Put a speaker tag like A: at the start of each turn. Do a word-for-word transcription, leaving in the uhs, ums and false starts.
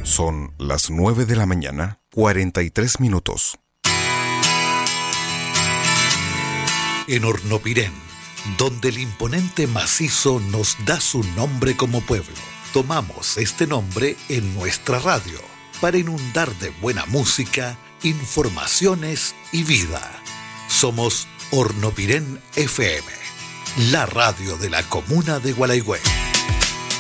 A: Son las nueve de la mañana, cuarenta y tres minutos.
B: En Hornopirén, donde el imponente macizo nos da su nombre como pueblo, tomamos este nombre en nuestra radio para inundar de buena música, informaciones y vida. Somos Hornopirén F M, la radio de la comuna de Gualeguay.